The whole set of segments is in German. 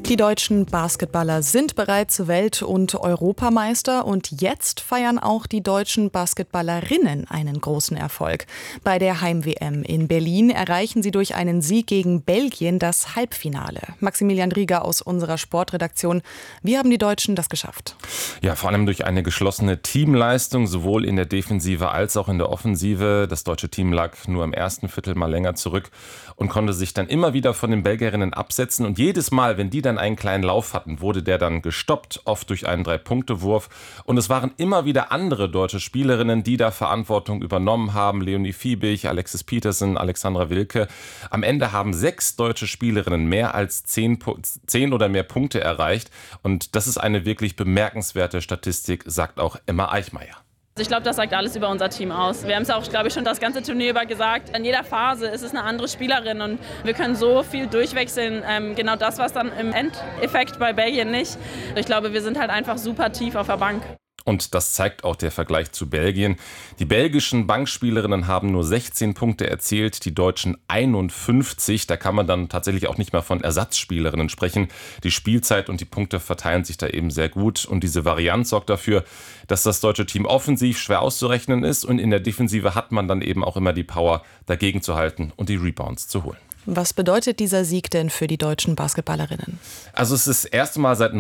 Die deutschen Basketballer sind bereits Welt- und Europameister und jetzt feiern auch die deutschen Basketballerinnen einen großen Erfolg. Bei der Heim-WM in Berlin erreichen sie durch einen Sieg gegen Belgien das Halbfinale. Maximilian Rieger aus unserer Sportredaktion. Wie haben die Deutschen das geschafft? Ja, vor allem durch eine geschlossene Teamleistung, sowohl in der Defensive als auch in der Offensive. Das deutsche Team lag nur im ersten Viertel mal länger zurück und konnte sich dann immer wieder von den Belgierinnen absetzen. Und jedes Mal, wenn die dann einen kleinen Lauf hatten, wurde der dann gestoppt, oft durch einen 3-Punkte-Wurf. Und es waren immer wieder andere deutsche Spielerinnen, die da Verantwortung übernommen haben. Leonie Fiebig, Alexis Petersen, Alexandra Wilke. Am Ende haben 6 deutsche Spielerinnen mehr als 10 oder mehr Punkte erreicht. Und das ist eine wirklich bemerkenswerte Statistik, sagt auch Emma Eichmeier. Ich glaube, das sagt alles über unser Team aus. Wir haben es auch, glaube ich, schon das ganze Turnier über gesagt. In jeder Phase ist es eine andere Spielerin und wir können so viel durchwechseln. Genau das, was dann im Endeffekt bei Belgien nicht. Ich glaube, wir sind halt einfach super tief auf der Bank. Und das zeigt auch der Vergleich zu Belgien. Die belgischen Bankspielerinnen haben nur 16 Punkte erzielt, die Deutschen 51. Da kann man dann tatsächlich auch nicht mehr von Ersatzspielerinnen sprechen. Die Spielzeit und die Punkte verteilen sich da eben sehr gut. Und diese Varianz sorgt dafür, dass das deutsche Team offensiv schwer auszurechnen ist. Und in der Defensive hat man dann eben auch immer die Power, dagegen zu halten und die Rebounds zu holen. Was bedeutet dieser Sieg denn für die deutschen Basketballerinnen? Also es ist das erste Mal seit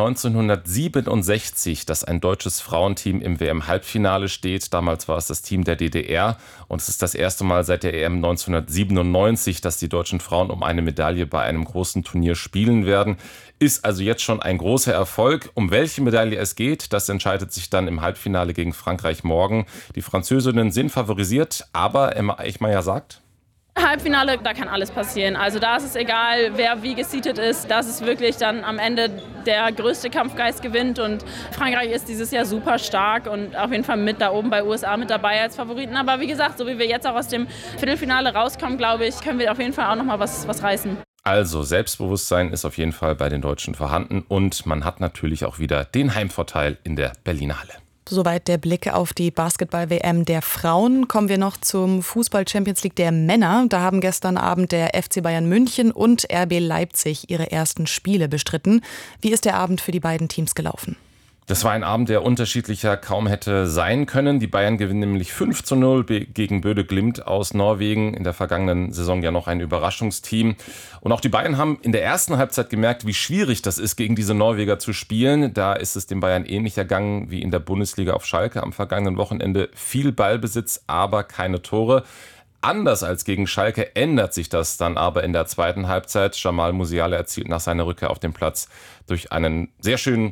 1967, dass ein deutsches Frauenteam im WM-Halbfinale steht. Damals war es das Team der DDR. Und es ist das erste Mal seit der EM 1997, dass die deutschen Frauen um eine Medaille bei einem großen Turnier spielen werden. Ist also jetzt schon ein großer Erfolg. Um welche Medaille es geht, das entscheidet sich dann im Halbfinale gegen Frankreich morgen. Die Französinnen sind favorisiert, aber Emma Eichmeier sagt: Halbfinale, da kann alles passieren. Also da ist es egal, wer wie geseedet ist. Das ist wirklich dann am Ende der größte Kampfgeist gewinnt. Und Frankreich ist dieses Jahr super stark und auf jeden Fall mit da oben bei USA mit dabei als Favoriten. Aber wie gesagt, so wie wir jetzt auch aus dem Viertelfinale rauskommen, glaube ich, können wir auf jeden Fall auch noch mal was reißen. Also Selbstbewusstsein ist auf jeden Fall bei den Deutschen vorhanden. Und man hat natürlich auch wieder den Heimvorteil in der Berliner Halle. Soweit der Blick auf die Basketball-WM der Frauen. Kommen wir noch zum Fußball-Champions League der Männer. Da haben gestern Abend der FC Bayern München und RB Leipzig ihre ersten Spiele bestritten. Wie ist der Abend für die beiden Teams gelaufen? Das war ein Abend, der unterschiedlicher kaum hätte sein können. Die Bayern gewinnen nämlich 5:0 gegen Bøde Glimt aus Norwegen. In der vergangenen Saison ja noch ein Überraschungsteam. Und auch die Bayern haben in der ersten Halbzeit gemerkt, wie schwierig das ist, gegen diese Norweger zu spielen. Da ist es den Bayern ähnlich ergangen wie in der Bundesliga auf Schalke am vergangenen Wochenende. Viel Ballbesitz, aber keine Tore. Anders als gegen Schalke ändert sich das dann aber in der zweiten Halbzeit. Jamal Musiala erzielt nach seiner Rückkehr auf den Platz durch einen sehr schönen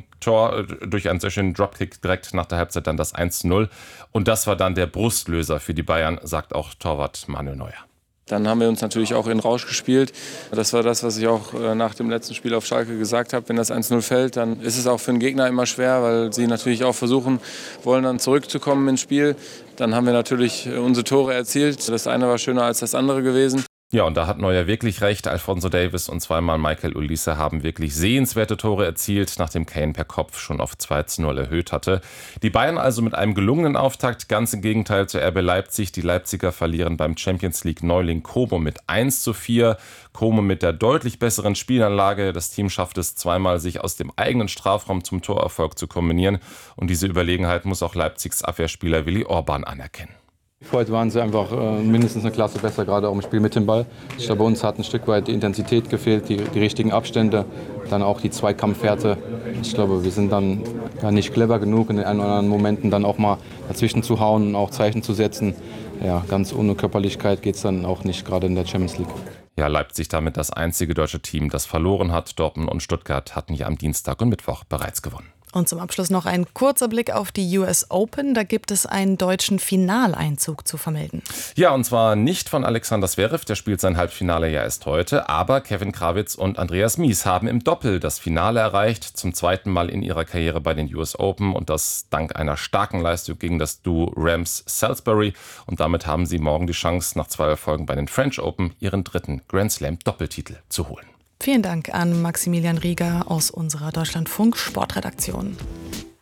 Dropkick direkt nach der Halbzeit dann das 1:0. Und das war dann der Brustlöser für die Bayern, sagt auch Torwart Manuel Neuer. Dann haben wir uns natürlich auch in Rausch gespielt. Das war das, was ich auch nach dem letzten Spiel auf Schalke gesagt habe. Wenn das 1:0 fällt, dann ist es auch für den Gegner immer schwer, weil sie natürlich auch versuchen wollen, dann zurückzukommen ins Spiel. Dann haben wir natürlich unsere Tore erzielt. Das eine war schöner als das andere gewesen. Ja, und da hat Neuer wirklich recht. Alphonso Davies und zweimal Michael Olise haben wirklich sehenswerte Tore erzielt, nachdem Kane per Kopf schon auf 2:0 erhöht hatte. Die Bayern also mit einem gelungenen Auftakt, ganz im Gegenteil zu RB Leipzig. Die Leipziger verlieren beim Champions League Neuling Como mit 1:4. Como mit der deutlich besseren Spielanlage. Das Team schafft es zweimal, sich aus dem eigenen Strafraum zum Torerfolg zu kombinieren. Und diese Überlegenheit muss auch Leipzigs Abwehrspieler Willi Orban anerkennen. Heute waren sie einfach mindestens eine Klasse besser, gerade auch im Spiel mit dem Ball. Ich glaube, bei uns hat ein Stück weit die Intensität gefehlt, die richtigen Abstände, dann auch die Zweikampfwerte. Ich glaube, wir sind dann nicht clever genug, in den ein oder anderen Momenten dann auch mal dazwischen zu hauen und auch Zeichen zu setzen. Ja, ganz ohne Körperlichkeit geht es dann auch nicht, gerade in der Champions League. Ja, Leipzig damit das einzige deutsche Team, das verloren hat. Dortmund und Stuttgart hatten ja am Dienstag und Mittwoch bereits gewonnen. Und zum Abschluss noch ein kurzer Blick auf die US Open. Da gibt es einen deutschen Finaleinzug zu vermelden. Ja, und zwar nicht von Alexander Zverev, der spielt sein Halbfinale ja erst heute, aber Kevin Krawitz und Andreas Mies haben im Doppel das Finale erreicht, zum zweiten Mal in ihrer Karriere bei den US Open und das dank einer starken Leistung gegen das Duo Rams-Salisbury. Und damit haben sie morgen die Chance, nach 2 Erfolgen bei den French Open ihren 3. Grand Slam Doppeltitel zu holen. Vielen Dank an Maximilian Rieger aus unserer Deutschlandfunk Sportredaktion.